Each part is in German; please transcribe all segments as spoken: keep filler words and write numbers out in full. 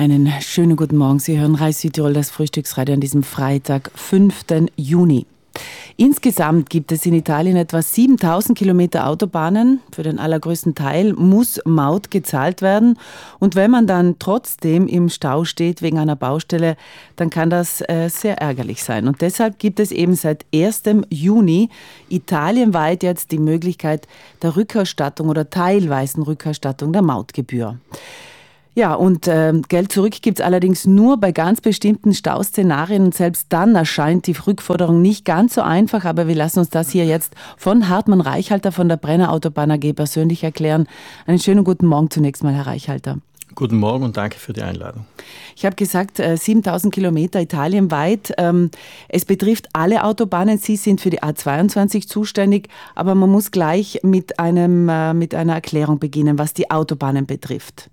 Einen schönen guten Morgen. Sie hören Reis Südtirol, das Frühstücksradio an diesem Freitag, fünften Juni. Insgesamt gibt es in Italien etwa siebentausend Kilometer Autobahnen. Für den allergrößten Teil muss Maut gezahlt werden. Und wenn man dann trotzdem im Stau steht wegen einer Baustelle, dann kann das äh, sehr ärgerlich sein. Und deshalb gibt es eben seit ersten Juni italienweit jetzt die Möglichkeit der Rückerstattung oder teilweisen Rückerstattung der Mautgebühr. Ja, und äh, Geld zurück gibt's allerdings nur bei ganz bestimmten Stauszenarien. Und selbst dann erscheint die Rückforderung nicht ganz so einfach. Aber wir lassen uns das hier jetzt von Hartmann Reichhalter von der Brenner Autobahn A G persönlich erklären. Einen schönen guten Morgen zunächst mal, Herr Reichhalter. Guten Morgen und danke für die Einladung. Ich habe gesagt, äh, siebentausend Kilometer italienweit. Ähm, es betrifft alle Autobahnen. Sie sind für die A zweiundzwanzig zuständig. Aber man muss gleich mit, einem, äh, mit einer Erklärung beginnen, was die Autobahnen betrifft.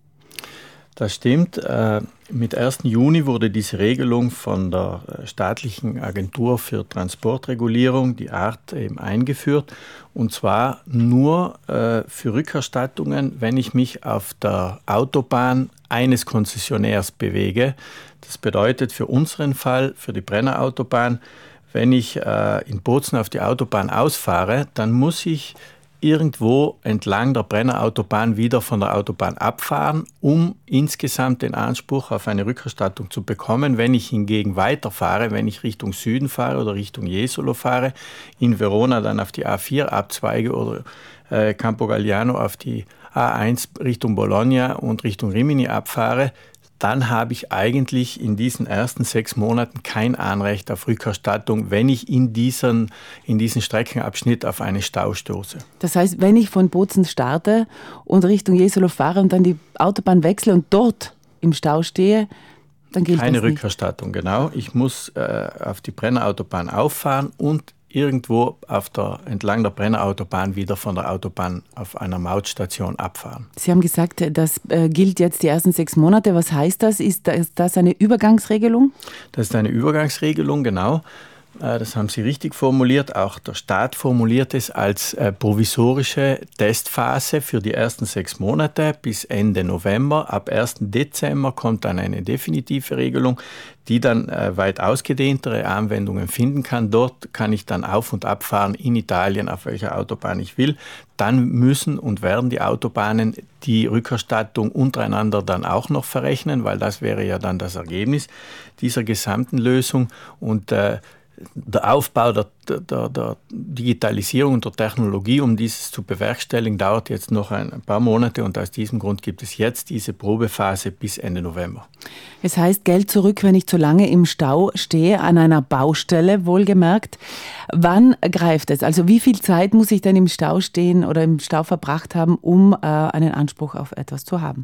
Das stimmt. Mit ersten Juni wurde diese Regelung von der staatlichen Agentur für Transportregulierung, die A R T, eben eingeführt. Und zwar nur für Rückerstattungen, wenn ich mich auf der Autobahn eines Konzessionärs bewege. Das bedeutet für unseren Fall, für die Brenner Autobahn, wenn ich in Bozen auf die Autobahn ausfahre, dann muss ich irgendwo entlang der Brenner Autobahn wieder von der Autobahn abfahren, um insgesamt den Anspruch auf eine Rückerstattung zu bekommen. Wenn ich hingegen weiterfahre, wenn ich Richtung Süden fahre oder Richtung Jesolo fahre, in Verona dann auf die A vier abzweige oder äh, Campo Galliano auf die A eins Richtung Bologna und Richtung Rimini abfahre, dann habe ich eigentlich in diesen ersten sechs Monaten kein Anrecht auf Rückerstattung, wenn ich in diesen, in diesen Streckenabschnitt auf einen Stau stoße. Das heißt, wenn ich von Bozen starte und Richtung Jesolo fahre und dann die Autobahn wechsle und dort im Stau stehe, dann gilt keine das nicht. Rückerstattung, genau. Ich muss äh, auf die Brenner Autobahn auffahren und irgendwo auf der, entlang der Brenner Autobahn wieder von der Autobahn auf einer Mautstation abfahren. Sie haben gesagt, das äh, gilt jetzt die ersten sechs Monate. Was heißt das? Ist das eine Übergangsregelung? Das ist eine Übergangsregelung, genau. Das haben Sie richtig formuliert. Auch der Staat formuliert es als äh, provisorische Testphase für die ersten sechs Monate bis Ende November. Ab ersten Dezember kommt dann eine definitive Regelung, die dann äh, weit ausgedehntere Anwendungen finden kann. Dort kann ich dann auf- und abfahren in Italien, auf welcher Autobahn ich will. Dann müssen und werden die Autobahnen die Rückerstattung untereinander dann auch noch verrechnen, weil das wäre ja dann das Ergebnis dieser gesamten Lösung. Und äh, der Aufbau der, der, der Digitalisierung und der Technologie, um dieses zu bewerkstelligen, dauert jetzt noch ein paar Monate und aus diesem Grund gibt es jetzt diese Probephase bis Ende November. Es heißt Geld zurück, wenn ich zu lange im Stau stehe, an einer Baustelle, wohlgemerkt. Wann greift es? Also wie viel Zeit muss ich denn im Stau stehen oder im Stau verbracht haben, um äh, einen Anspruch auf etwas zu haben?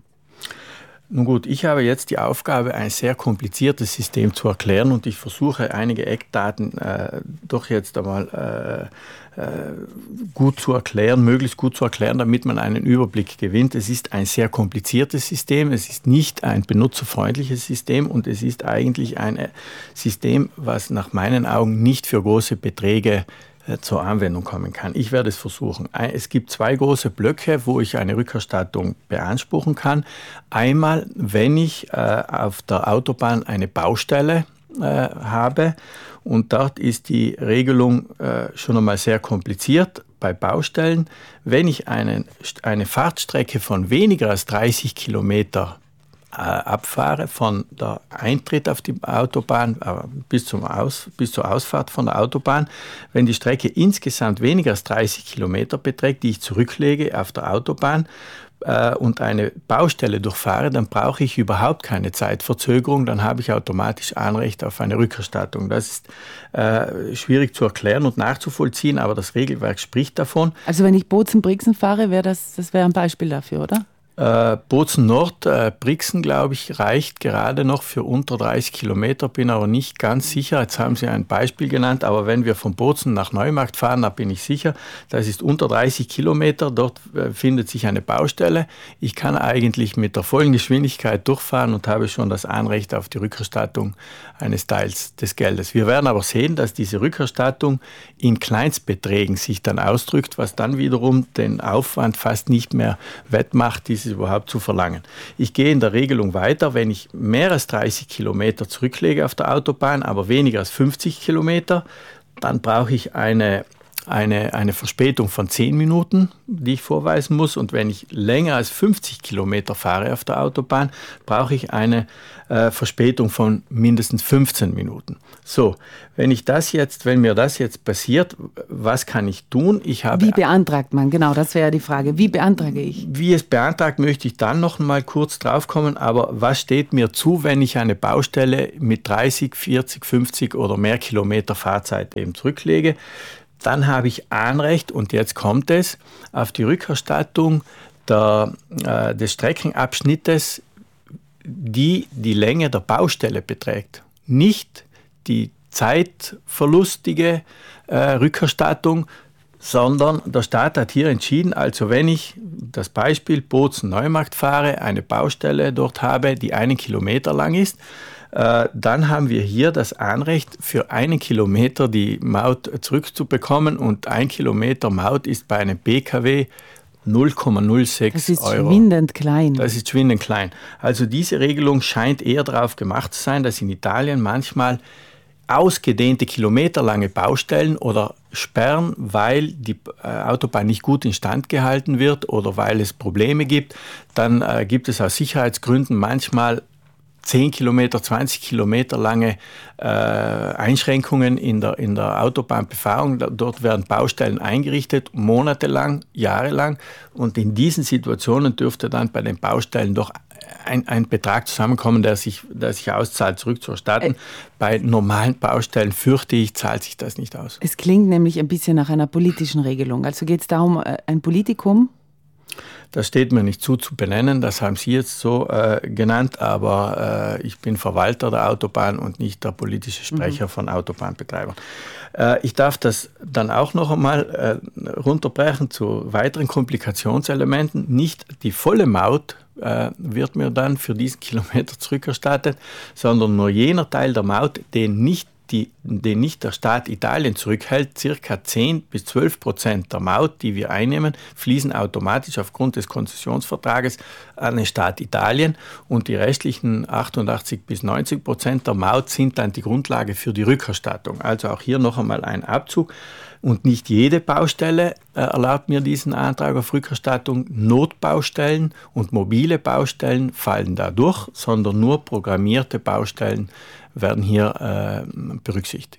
Nun gut, ich habe jetzt die Aufgabe, ein sehr kompliziertes System zu erklären und ich versuche, einige Eckdaten äh, doch jetzt einmal äh, äh, gut zu erklären, möglichst gut zu erklären, damit man einen Überblick gewinnt. Es ist ein sehr kompliziertes System, es ist nicht ein benutzerfreundliches System und es ist eigentlich ein System, was nach meinen Augen nicht für große Beträge zur Anwendung kommen kann. Ich werde es versuchen. Es gibt zwei große Blöcke, wo ich eine Rückerstattung beanspruchen kann. Einmal, wenn ich äh, auf der Autobahn eine Baustelle äh, habe und dort ist die Regelung äh, schon einmal sehr kompliziert. Bei Baustellen, wenn ich einen, eine Fahrtstrecke von weniger als dreißig Kilometer abfahre, von der Eintritt auf die Autobahn äh, bis, zum Aus, bis zur Ausfahrt von der Autobahn, wenn die Strecke insgesamt weniger als dreißig Kilometer beträgt, die ich zurücklege auf der Autobahn äh, und eine Baustelle durchfahre, dann brauche ich überhaupt keine Zeitverzögerung, dann habe ich automatisch Anrecht auf eine Rückerstattung. Das ist äh, schwierig zu erklären und nachzuvollziehen, aber das Regelwerk spricht davon. Also wenn ich Bozen-Brixen fahre, wäre das, das wäre ein Beispiel dafür, oder? Äh, Bozen Nord, äh, Brixen, glaube ich, reicht gerade noch für unter dreißig Kilometer, bin aber nicht ganz sicher. Jetzt haben Sie ein Beispiel genannt, aber wenn wir von Bozen nach Neumarkt fahren, da bin ich sicher, das ist unter dreißig Kilometer, dort äh, findet sich eine Baustelle. Ich kann eigentlich mit der vollen Geschwindigkeit durchfahren und habe schon das Anrecht auf die Rückerstattung eines Teils des Geldes. Wir werden aber sehen, dass diese Rückerstattung in Kleinstbeträgen sich dann ausdrückt, was dann wiederum den Aufwand fast nicht mehr wettmacht, dieses ist es überhaupt zu verlangen. Ich gehe in der Regelung weiter, wenn ich mehr als dreißig Kilometer zurücklege auf der Autobahn, aber weniger als fünfzig Kilometer, dann brauche ich eine Eine, eine Verspätung von zehn Minuten, die ich vorweisen muss. Und wenn ich länger als fünfzig Kilometer fahre auf der Autobahn, brauche ich eine äh, Verspätung von mindestens fünfzehn Minuten. So, wenn ich das jetzt, wenn mir das jetzt passiert, was kann ich tun? Ich habe, wie beantragt man? Genau, das wäre ja die Frage. Wie beantrage ich? Wie es beantragt, möchte ich dann noch mal kurz drauf kommen. Aber was steht mir zu, wenn ich eine Baustelle mit dreißig, vierzig, fünfzig oder mehr Kilometer Fahrzeit eben zurücklege? Dann habe ich Anrecht, und jetzt kommt es, auf die Rückerstattung der, äh, des Streckenabschnittes, die die Länge der Baustelle beträgt. Nicht die zeitverlustige äh, Rückerstattung, sondern der Staat hat hier entschieden, also wenn ich das Beispiel Bozen-Neumarkt fahre, eine Baustelle dort habe, die einen Kilometer lang ist, dann haben wir hier das Anrecht, für einen Kilometer die Maut zurückzubekommen, und ein Kilometer Maut ist bei einem B K W null Komma null sechs Euro. Das ist schwindend klein. Das ist schwindend klein. Also diese Regelung scheint eher darauf gemacht zu sein, dass in Italien manchmal ausgedehnte kilometerlange Baustellen oder Sperren, weil die Autobahn nicht gut instand gehalten wird oder weil es Probleme gibt, dann äh, gibt es aus Sicherheitsgründen manchmal zehn Kilometer, zwanzig Kilometer lange äh, Einschränkungen in der, in der Autobahnbefahrung. Dort werden Baustellen eingerichtet, monatelang, jahrelang. Und in diesen Situationen dürfte dann bei den Baustellen doch ein, ein Betrag zusammenkommen, der sich, der sich auszahlt, zurückzuerstatten. Äh, bei normalen Baustellen, fürchte ich, zahlt sich das nicht aus. Es klingt nämlich ein bisschen nach einer politischen Regelung. Also geht es darum, ein Politikum? Das steht mir nicht zu, zu benennen, das haben Sie jetzt so äh, genannt, aber äh, ich bin Verwalter der Autobahn und nicht der politische Sprecher mhm. von Autobahnbetreibern. Äh, ich darf das dann auch noch einmal äh, runterbrechen zu weiteren Komplikationselementen. Nicht die volle Maut äh, wird mir dann für diesen Kilometer zurückerstattet, sondern nur jener Teil der Maut, den nicht Die, den nicht der Staat Italien zurückhält. Circa zehn bis zwölf Prozent der Maut, die wir einnehmen, fließen automatisch aufgrund des Konzessionsvertrages an den Staat Italien, und die restlichen achtundachtzig bis neunzig Prozent der Maut sind dann die Grundlage für die Rückerstattung. Also auch hier noch einmal ein Abzug. Und nicht jede Baustelle äh, erlaubt mir diesen Antrag auf Rückerstattung. Notbaustellen und mobile Baustellen fallen da durch, sondern nur programmierte Baustellen werden hier äh, berücksichtigt.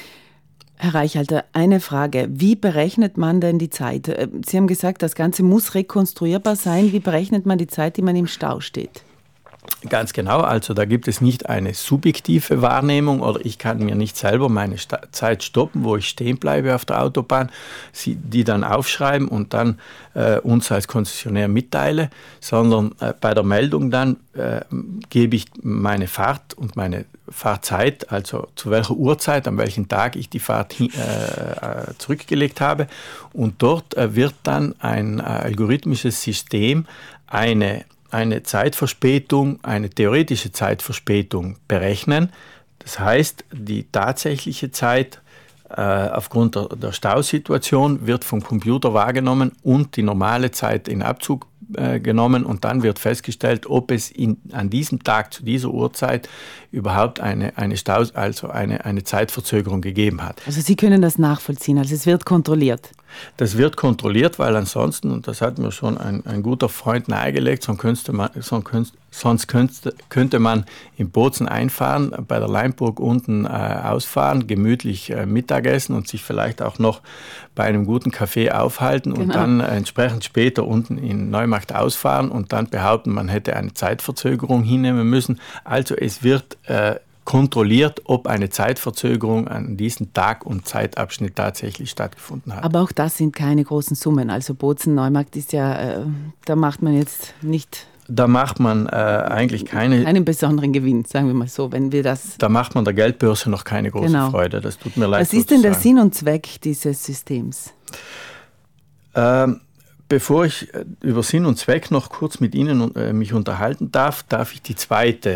Herr Reichhalter, eine Frage. Wie berechnet man denn die Zeit? Sie haben gesagt, das Ganze muss rekonstruierbar sein. Wie berechnet man die Zeit, die man im Stau steht? Ganz genau, also da gibt es nicht eine subjektive Wahrnehmung oder ich kann mir nicht selber meine Sta- Zeit stoppen, wo ich stehen bleibe auf der Autobahn, sie, die dann aufschreiben und dann äh, uns als Konzessionär mitteile, sondern äh, bei der Meldung dann äh, gebe ich meine Fahrt und meine Fahrzeit, also zu welcher Uhrzeit, an welchem Tag ich die Fahrt hin, äh, zurückgelegt habe, und dort äh, wird dann ein äh, algorithmisches System eine eine Zeitverspätung, eine theoretische Zeitverspätung berechnen. Das heißt, die tatsächliche Zeit äh, aufgrund der, der Stausituation wird vom Computer wahrgenommen und die normale Zeit in Abzug äh, genommen, und dann wird festgestellt, ob es in, an diesem Tag zu dieser Uhrzeit überhaupt eine, eine, Staus, also eine, eine Zeitverzögerung gegeben hat. Also Sie können das nachvollziehen, also es wird kontrolliert. Das wird kontrolliert, weil ansonsten, und das hat mir schon ein, ein guter Freund nahegelegt, sonst, könnte man, sonst könnte, könnte man in Bozen einfahren, bei der Leimburg unten äh, ausfahren, gemütlich äh, Mittagessen und sich vielleicht auch noch bei einem guten Café aufhalten und genau. dann äh, entsprechend später unten in Neumarkt ausfahren und dann behaupten, man hätte eine Zeitverzögerung hinnehmen müssen. Also es wird äh, kontrolliert, ob eine Zeitverzögerung an diesem Tag und Zeitabschnitt tatsächlich stattgefunden hat. Aber auch das sind keine großen Summen. Also Bozen, Neumarkt ist ja, äh, da macht man jetzt nicht... Da macht man äh, eigentlich keine... Keinen besonderen Gewinn, sagen wir mal so, wenn wir das... Da macht man der Geldbörse noch keine große genau. Freude, das tut mir leid. Was ist denn der Sinn und Zweck dieses Systems? Ähm, bevor ich über Sinn und Zweck noch kurz mit Ihnen äh, mich unterhalten darf, darf ich die zweite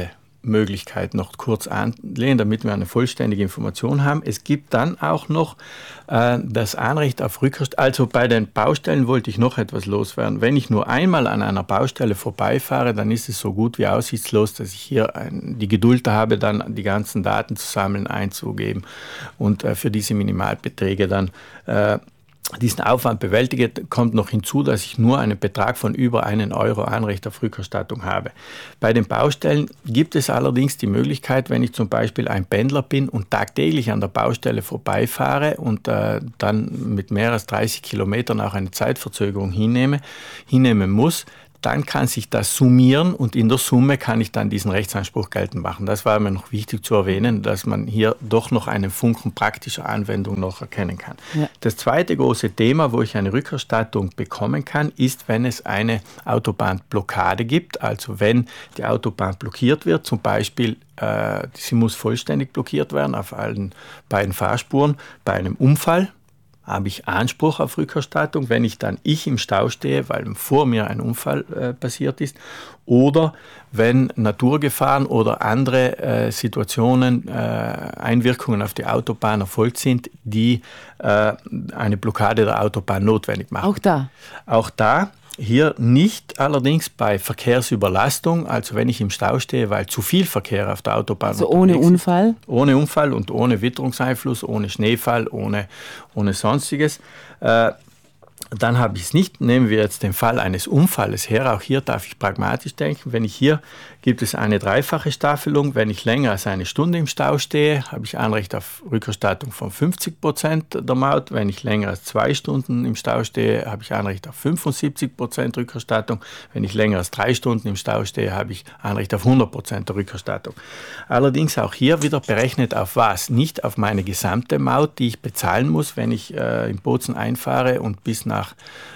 Möglichkeit noch kurz anlehnen, damit wir eine vollständige Information haben. Es gibt dann auch noch äh, das Anrecht auf Rückerstattung. Also bei den Baustellen wollte ich noch etwas loswerden. Wenn ich nur einmal an einer Baustelle vorbeifahre, dann ist es so gut wie aussichtslos, dass ich hier ein, die Geduld habe, dann die ganzen Daten zu sammeln, einzugeben und äh, für diese Minimalbeträge dann äh, diesen Aufwand bewältige. Kommt noch hinzu, dass ich nur einen Betrag von über einen Euro Anrecht auf Rückerstattung habe. Bei den Baustellen gibt es allerdings die Möglichkeit, wenn ich zum Beispiel ein Pendler bin und tagtäglich an der Baustelle vorbeifahre und äh, dann mit mehr als dreißig Kilometern auch eine Zeitverzögerung hinnehme, hinnehmen muss, dann kann sich das summieren und in der Summe kann ich dann diesen Rechtsanspruch geltend machen. Das war mir noch wichtig zu erwähnen, dass man hier doch noch einen Funken praktischer Anwendung noch erkennen kann. Ja. Das zweite große Thema, wo ich eine Rückerstattung bekommen kann, ist, wenn es eine Autobahnblockade gibt, also wenn die Autobahn blockiert wird, zum Beispiel äh, sie muss vollständig blockiert werden auf allen beiden Fahrspuren bei einem Unfall. Habe ich Anspruch auf Rückerstattung, wenn ich dann ich im Stau stehe, weil vor mir ein Unfall äh, passiert ist, oder wenn Naturgefahren oder andere äh, Situationen, äh, Einwirkungen auf die Autobahn erfolgt sind, die äh, eine Blockade der Autobahn notwendig machen. Auch da? Auch da. Hier nicht allerdings bei Verkehrsüberlastung, also wenn ich im Stau stehe, weil zu viel Verkehr auf der Autobahn also ohne Unfall? Ist, ohne Unfall und ohne Witterungseinfluss, ohne Schneefall, ohne, ohne Sonstiges. Äh, Dann habe ich es nicht. Nehmen wir jetzt den Fall eines Unfalles her. Auch hier darf ich pragmatisch denken. Wenn ich hier, gibt es eine dreifache Staffelung. Wenn ich länger als eine Stunde im Stau stehe, habe ich Anrecht auf Rückerstattung von fünfzig Prozent der Maut. Wenn ich länger als zwei Stunden im Stau stehe, habe ich Anrecht auf fünfundsiebzig Prozent Rückerstattung. Wenn ich länger als drei Stunden im Stau stehe, habe ich Anrecht auf hundert Prozent der Rückerstattung. Allerdings auch hier wieder berechnet auf was? Nicht auf meine gesamte Maut, die ich bezahlen muss, wenn ich äh, in Bozen einfahre und bis nach,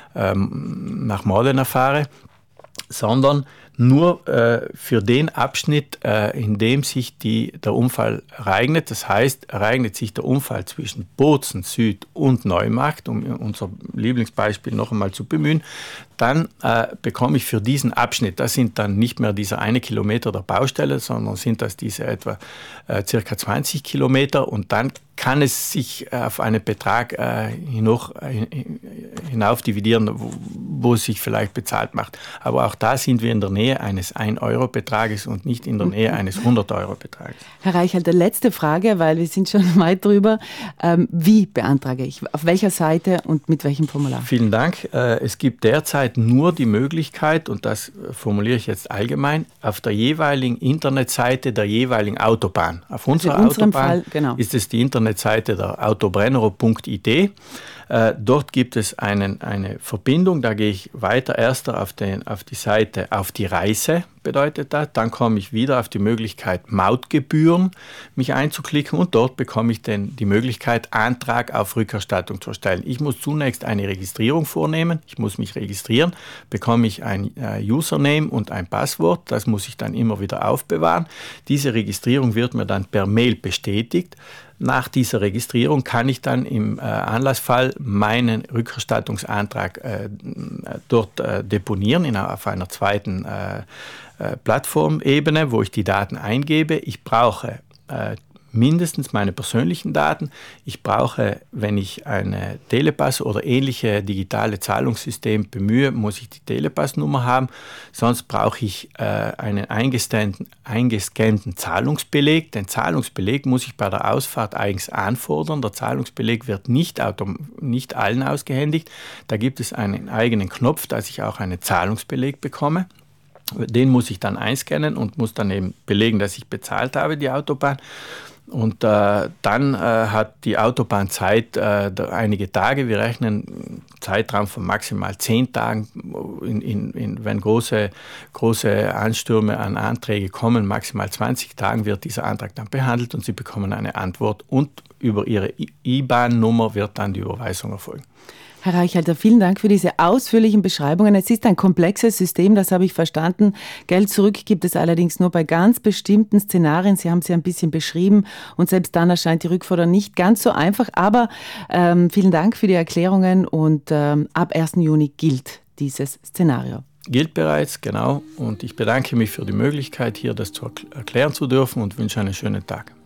ähm, nach Modena fahre, sondern nur äh, für den Abschnitt, äh, in dem sich die, der Unfall ereignet. Das heißt, ereignet sich der Unfall zwischen Bozen Süd und Neumarkt, um unser Lieblingsbeispiel noch einmal zu bemühen, dann äh, bekomme ich für diesen Abschnitt, das sind dann nicht mehr dieser eine Kilometer der Baustelle, sondern sind das diese etwa äh, circa zwanzig Kilometer, und dann kann es sich auf einen Betrag äh, hinauf, äh, hinauf dividieren, wo, wo es sich vielleicht bezahlt macht. Aber auch da sind wir in der Nähe eines ein Euro Betrages und nicht in der Nähe eines hundert Euro Betrages. Herr Reichhalter, letzte Frage, weil wir sind schon weit drüber. Ähm, wie beantrage ich? Auf welcher Seite und mit welchem Formular? Vielen Dank. Äh, es gibt derzeit nur die Möglichkeit, und das formuliere ich jetzt allgemein, auf der jeweiligen Internetseite der jeweiligen Autobahn. Auf unserer also in Autobahn Fall, genau. ist es die Internetseite der autobrennero punkt I D. Äh, dort gibt es einen, eine Verbindung, da gehe ich weiter erst auf, den, auf die Seite auf die Reise, bedeutet das. Dann komme ich wieder auf die Möglichkeit Mautgebühren, mich einzuklicken, und dort bekomme ich dann die Möglichkeit, Antrag auf Rückerstattung zu stellen. Ich muss zunächst eine Registrierung vornehmen, ich muss mich registrieren, bekomme ich ein äh, Username und ein Passwort, das muss ich dann immer wieder aufbewahren. Diese Registrierung wird mir dann per Mail bestätigt. Nach dieser Registrierung kann ich dann im äh, Anlassfall meinen Rückerstattungsantrag äh, dort äh, deponieren, in, auf einer zweiten äh, äh, Plattformebene, wo ich die Daten eingebe. Ich brauche äh, mindestens meine persönlichen Daten. Ich brauche, wenn ich eine Telepass oder ähnliche digitale Zahlungssystem bemühe, muss ich die Telepass-Nummer haben. Sonst brauche ich äh, einen eingescannten, eingescannten Zahlungsbeleg. Den Zahlungsbeleg muss ich bei der Ausfahrt eigens anfordern. Der Zahlungsbeleg wird nicht, autom- nicht allen ausgehändigt. Da gibt es einen eigenen Knopf, dass ich auch einen Zahlungsbeleg bekomme. Den muss ich dann einscannen und muss dann eben belegen, dass ich bezahlt habe, die Autobahn. Und äh, dann äh, hat die Autobahn Zeit, äh, einige Tage, wir rechnen einen Zeitraum von maximal zehn Tagen, in, in, in, wenn große, große Anstürme an Anträge kommen, maximal zwanzig Tagen wird dieser Antrag dann behandelt und Sie bekommen eine Antwort, und über Ihre I B A N-Nummer wird dann die Überweisung erfolgen. Herr Reichhalter, vielen Dank für diese ausführlichen Beschreibungen. Es ist ein komplexes System, das habe ich verstanden. Geld zurück gibt es allerdings nur bei ganz bestimmten Szenarien. Sie haben sie ein bisschen beschrieben, und selbst dann erscheint die Rückforderung nicht ganz so einfach. Aber ähm, vielen Dank für die Erklärungen, und ähm, ab ersten Juni gilt dieses Szenario. gilt bereits, genau. Und ich bedanke mich für die Möglichkeit, hier das zu erklären zu dürfen und wünsche einen schönen Tag.